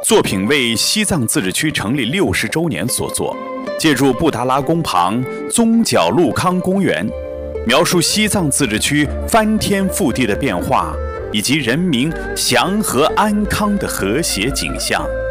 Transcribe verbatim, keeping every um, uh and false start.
作品为西藏自治区成立六十周年所作，借助布达拉宫旁宗角路康公园，描述西藏自治区翻天覆地的变化，以及人民祥和安康的和谐景象。